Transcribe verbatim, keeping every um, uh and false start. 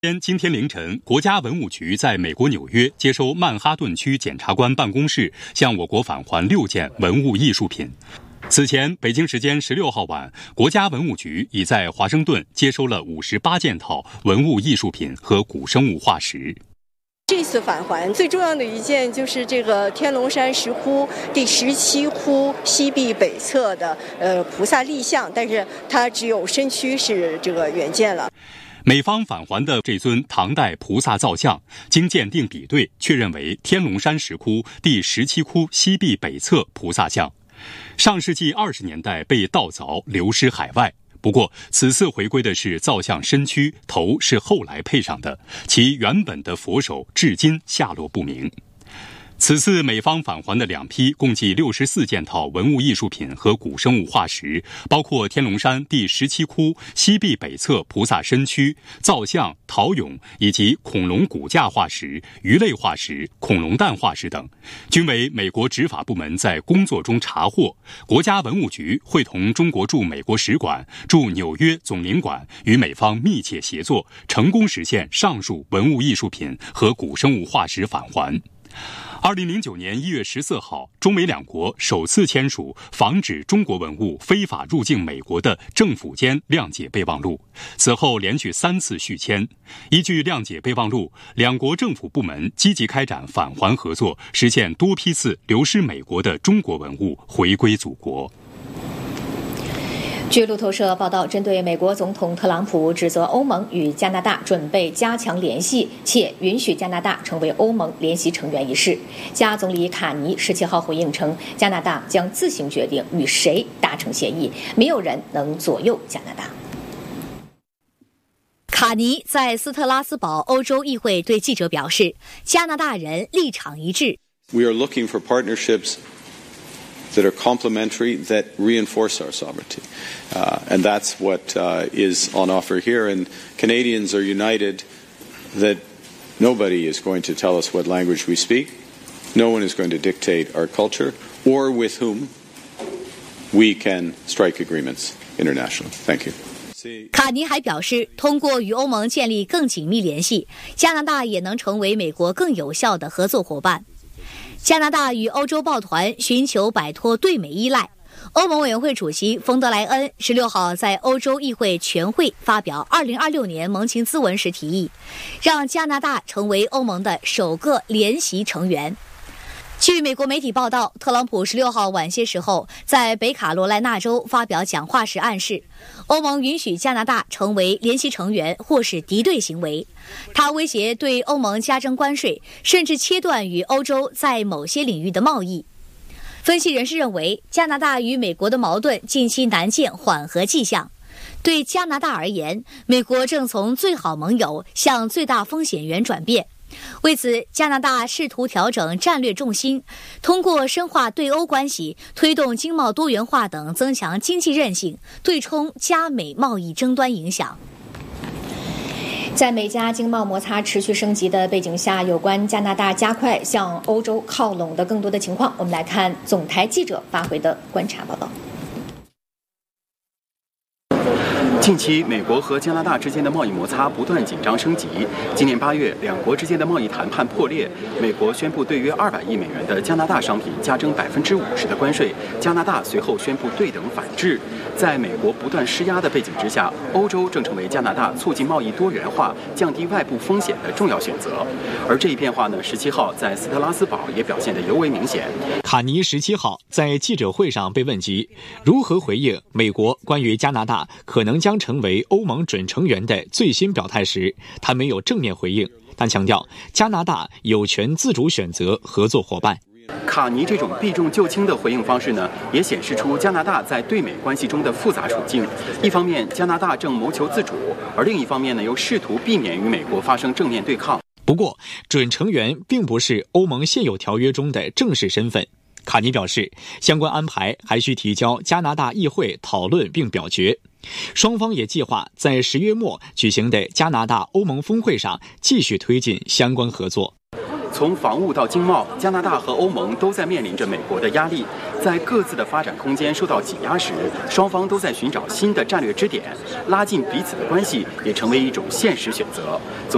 今天凌晨，国家文物局在美国纽约接收曼哈顿区检察官办公室向我国返还六件文物艺术品。此前，北京时间十六号晚，国家文物局已在华盛顿接收了五十八件套文物艺术品和古生物化石。 这次返还最重要的一件就是这个天龙山石窟第十七窟西壁北侧的呃菩萨立像，但是它只有身躯是这个原件了。 美方返还的这尊唐代菩萨造像，经鉴定比对，确认为天龙山石窟第十七窟西壁北侧菩萨像，上世纪二十年代被盗凿流失海外。不过，此次回归的是造像身躯，头是后来配上的，其原本的佛手至今下落不明。此次美方返还的两批共计六十四件套文物艺术品和古生物化石，包括天龙山第十七窟西壁北侧菩萨身躯、造像、陶俑以及恐龙骨架化石、鱼类化石、恐龙蛋化石等，均为美国执法部门在工作中查获。国家文物局会同中国驻美国使馆、驻纽约总领馆与美方密切协作，成功实现上述文物艺术品和古生物化石返还。二零零九年一月十四号，中美两国首次签署防止中国文物非法入境美国的政府间谅解备忘录。此后连续三次续签。依据谅解备忘录，两国政府部门积极开展返还合作，实现多批次流失美国的中国文物回归祖国。 据路透社报道，针对美国总统特朗普指责欧盟与加拿大准备加强联系，且允许加拿大成为欧盟联席成员一事，加总理卡尼十七号回应称，加拿大将自行决定与谁达成协议，没有人能左右加拿大。卡尼在斯特拉斯堡欧洲议会对记者表示，加拿大人立场一致。 We are looking for partnerships that are complementary, that reinforce our sovereignty. Uh, and that's what uh, is on offer here. And Canadians are united that nobody is going to tell us what language we speak. No one is going to dictate our culture or with whom we can strike agreements internationally. Thank you. 卡尼还表示，通过与欧盟建立更紧密联系，加拿大也能成为美国更有效的合作伙伴。加拿大与欧洲抱团寻求摆脱对美依赖。欧盟委员会主席冯德莱恩十六号在欧洲议会全会发表二零二六年盟情咨文时提议，让加拿大成为欧盟的首个联席成员。据美国媒体报道，特朗普十六号晚些时候在北卡罗来纳州发表讲话时暗示，欧盟允许加拿大成为联席成员或是敌对行为。他威胁对欧盟加征关税，甚至切断与欧洲在某些领域的贸易。分析人士认为，加拿大与美国的矛盾近期难见缓和迹象。对加拿大而言，美国正从最好盟友向最大风险源转变。为此，加拿大试图调整战略重心，通过深化对欧关系、推动经贸多元化等增强经济韧性，对冲加美贸易争端影响。在美加经贸摩擦持续升级的背景下，有关加拿大加快向欧洲靠拢的更多的情况，我们来看总台记者发回的观察报道。 近期，美国和加拿大之间的贸易摩擦不断紧张升级。今年八月，两国之间的贸易谈判破裂，美国宣布对约二百亿美元的加拿大商品加征百分之五十的关税，加拿大随后宣布对等反制。在美国不断施压的背景之下，欧洲正成为加拿大促进贸易多元化、降低外部风险的重要选择。而这一变化呢，十七号在斯特拉斯堡也表现得尤为明显。 卡尼十七号在记者会上被问及如何回应美国关于加拿大可能将成为欧盟准成员的最新表态时，他没有正面回应，但强调加拿大有权自主选择合作伙伴。 卡尼这种避重就轻的回应方式呢，也显示出加拿大在对美关系中的复杂处境。一方面，加拿大正谋求自主，而另一方面呢，又试图避免与美国发生正面对抗。 不过，准成员并不是欧盟现有条约中的正式身份。卡尼表示，相关安排还需提交加拿大议会讨论并表决。双方也计划在十月末举行的加拿大欧盟峰会上继续推进相关合作。 从防务到经贸，加拿大和欧盟都在面临着美国的压力，在各自的发展空间受到挤压时，双方都在寻找新的战略支点，拉近彼此的关系也成为一种现实选择。